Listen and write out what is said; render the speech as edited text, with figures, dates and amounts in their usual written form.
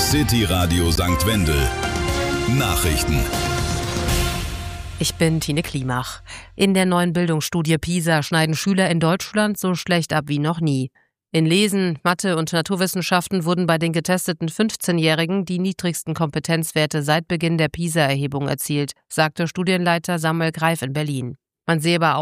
City Radio St. Wendel. Nachrichten. Ich bin Tine Klimach. In der neuen Bildungsstudie PISA schneiden Schüler in Deutschland so schlecht ab wie noch nie. In Lesen, Mathe und Naturwissenschaften wurden bei den getesteten 15-Jährigen die niedrigsten Kompetenzwerte seit Beginn der PISA-Erhebung erzielt, sagte Studienleiter Samuel Greif in Berlin. Man sehe aber